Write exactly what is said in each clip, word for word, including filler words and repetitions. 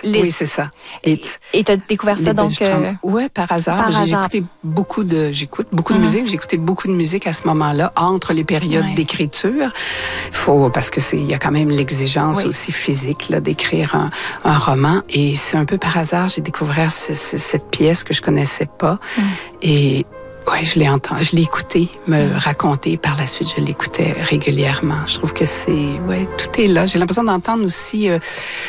Lit. Oui, c'est ça. It. Et tu as découvert ça donc... Euh... Oui, par hasard. Par j'ai hasard. écouté beaucoup de, j'écoute beaucoup de mm-hmm. musique. J'ai écouté beaucoup de musique à ce moment-là, entre les périodes ouais. d'écriture. Faut, parce que c'est, il y a quand même l'exigence oui. aussi physique là, d'écrire un, un roman. Et c'est un peu par hasard, j'ai découvert ce, ce, cette pièce que je connaissais pas. Mm. Et oui, je l'ai entendu, je l'ai écouté, me mm. raconter. Par la suite, je l'écoutais régulièrement. Je trouve que c'est, ouais, tout est là. J'ai l'impression d'entendre aussi euh,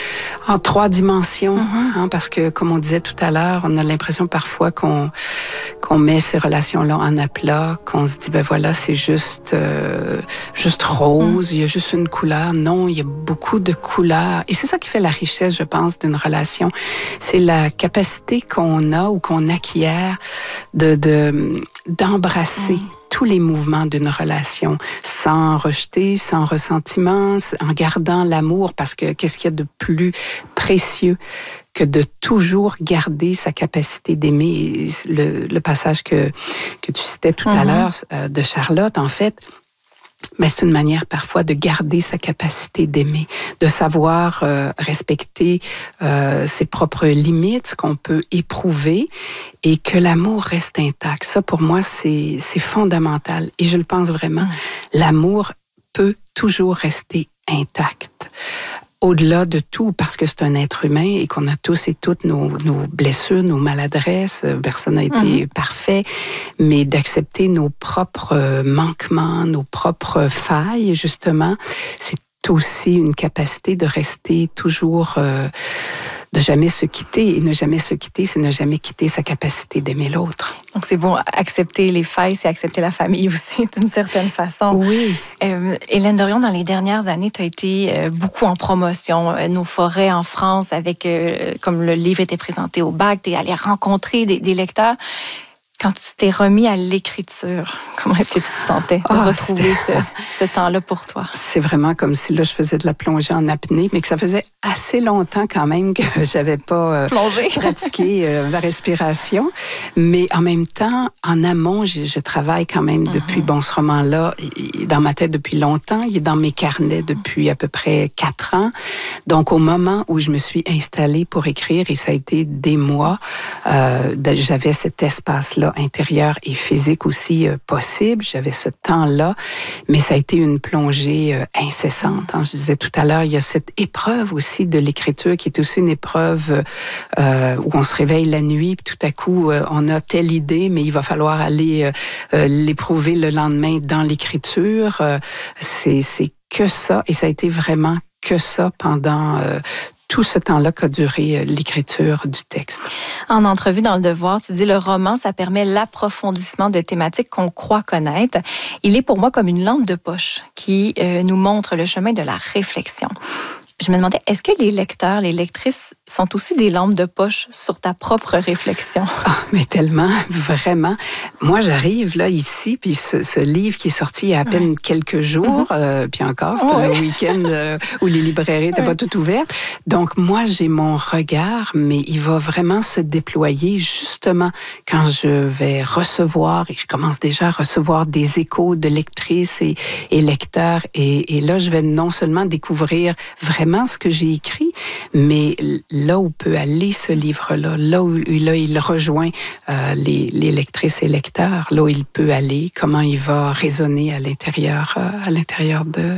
en trois dimensions, mm-hmm. hein, parce que, comme on disait tout à l'heure, on a l'impression parfois qu'on qu'on met ces relations-là en aplat, qu'on se dit, ben voilà, c'est juste, euh, juste rose, mm. il y a juste une couleur. Non, il y a beaucoup de couleurs. Et c'est ça qui fait la richesse, je pense, d'une relation. C'est la capacité qu'on a ou qu'on acquiert de, de, d'embrasser mm. tous les mouvements d'une relation sans rejeter, sans ressentiment, en gardant l'amour, parce que qu'est-ce qu'il y a de plus précieux que de toujours garder sa capacité d'aimer. Le, le passage que, que tu citais tout mm-hmm. à l'heure euh, de Charlotte, en fait, mais c'est une manière parfois de garder sa capacité d'aimer, de savoir euh, respecter euh, ses propres limites, ce qu'on peut éprouver, et que l'amour reste intact. Ça, pour moi, c'est, c'est fondamental. Et je le pense vraiment. Mm. L'amour peut toujours rester intact. Au-delà de tout, parce que c'est un être humain et qu'on a tous et toutes nos, nos blessures, nos maladresses, personne n'a été mmh. parfait, mais d'accepter nos propres manquements, nos propres failles, justement, c'est aussi une capacité de rester toujours... Euh, de jamais se quitter. Et ne jamais se quitter, c'est ne jamais quitter sa capacité d'aimer l'autre. Donc, c'est bon, accepter les failles, c'est accepter la famille aussi, d'une certaine façon. Oui. Euh, Hélène Dorion, dans les dernières années, tu as été euh, beaucoup en promotion. Euh, Nos forêts en France, avec, euh, comme le livre était présenté au bac, tu es allé rencontrer des, des lecteurs. Quand tu t'es remis à l'écriture, comment est-ce que tu te sentais de oh, retrouver ce, ce temps-là pour toi? C'est vraiment comme si là, je faisais de la plongée en apnée, mais que ça faisait assez longtemps quand même que j'avais pas euh, pratiqué euh, la respiration. Mais en même temps, en amont, je, je travaille quand même depuis, mm-hmm. bon, ce roman-là, il est dans ma tête depuis longtemps, il est dans mes carnets depuis à peu près quatre ans. Donc, au moment où je me suis installée pour écrire, et ça a été des mois, euh, j'avais cet espace-là intérieur et physique aussi euh, possible. J'avais ce temps-là, mais ça a été une plongée euh, incessante. Hein. Je disais tout à l'heure, il y a cette épreuve aussi de l'écriture qui est aussi une épreuve euh, où on se réveille la nuit, puis tout à coup, euh, on a telle idée, mais il va falloir aller euh, l'éprouver le lendemain dans l'écriture. Euh, c'est, c'est que ça, et ça a été vraiment que ça pendant euh, tout ce temps-là qu'a duré l'écriture du texte. En entrevue dans Le Devoir, tu dis le roman, ça permet l'approfondissement de thématiques qu'on croit connaître. Il est pour moi comme une lampe de poche qui euh, nous montre le chemin de la réflexion. Je me demandais, est-ce que les lecteurs, les lectrices sont aussi des lampes de poche sur ta propre réflexion? Ah, mais tellement, vraiment. Moi, j'arrive là, ici, puis ce, ce livre qui est sorti il y a à peine ouais. quelques jours, mm-hmm. euh, puis encore, c'était ouais. un week-end euh, où les librairies n'étaient ouais. pas toutes ouvertes. Donc, moi, j'ai mon regard, mais il va vraiment se déployer justement quand je vais recevoir, et je commence déjà à recevoir des échos de lectrices et, et lecteurs. Et, et là, je vais non seulement découvrir vraiment ce que j'ai écrit, mais là où peut aller ce livre-là, là où là, il rejoint euh, les, les lectrices et lecteurs, là où il peut aller, comment il va résonner à l'intérieur, euh, à l'intérieur de...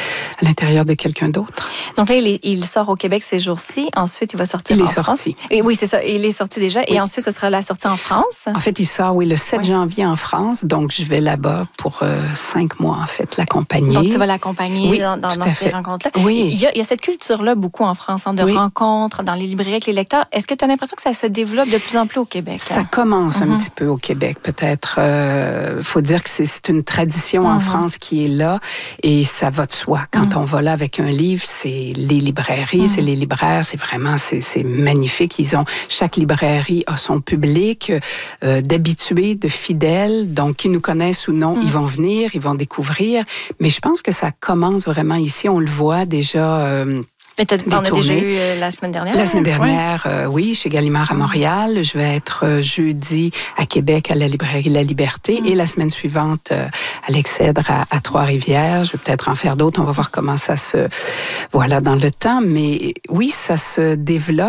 à l'intérieur de quelqu'un d'autre. Donc là, il, est, il sort au Québec ces jours-ci. Ensuite, il va sortir il en est France. Sorti. Et oui, c'est ça. Il est sorti déjà. Oui. Et ensuite, ce sera la sortie en France. En fait, il sort, oui, le sept oui. janvier en France. Donc, je vais là-bas pour euh, cinq mois, en fait, l'accompagner. Donc, tu vas l'accompagner oui, dans, dans, dans ces rencontres-là. Oui. Il y, a, il y a cette culture-là beaucoup en France, hein, de oui. rencontres dans les librairies avec les lecteurs. Est-ce que tu as l'impression que ça se développe de plus en plus au Québec? Ça hein? commence mm-hmm. un petit peu au Québec, peut-être. Il euh, faut dire que c'est, c'est une tradition mm-hmm. en France qui est là. Et ça va de soi. Quand mm-hmm. on va là avec un livre, c'est les librairies, mmh. c'est les libraires, c'est vraiment, c'est, c'est magnifique. Ils ont, chaque librairie a son public euh, d'habitués, de fidèles, donc qui nous connaissent ou non, mmh. ils vont venir, ils vont découvrir. Mais je pense que ça commence vraiment ici, on le voit déjà... Euh, Mais tu en as déjà eu euh, la semaine dernière? La semaine dernière, ouais. euh, oui, chez Gallimard à Montréal. Je vais être euh, jeudi à Québec à la librairie La Liberté mm. et la semaine suivante euh, à l'Excèdre à, à Trois-Rivières. Je vais peut-être en faire d'autres. On va voir comment ça se... Voilà, dans le temps. Mais oui, ça se développe.